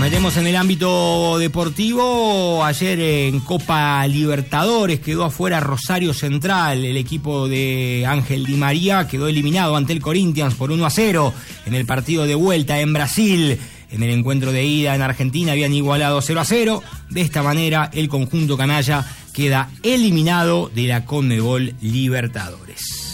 Vayamos en el ámbito deportivo. Ayer en Copa Libertadores quedó afuera Rosario Central. El equipo de Ángel Di María quedó eliminado ante el Corinthians por 1-0 en el partido de vuelta en Brasil. En el encuentro de ida en Argentina habían igualado 0-0. De esta manera el conjunto canalla queda eliminado de la Conmebol Libertadores.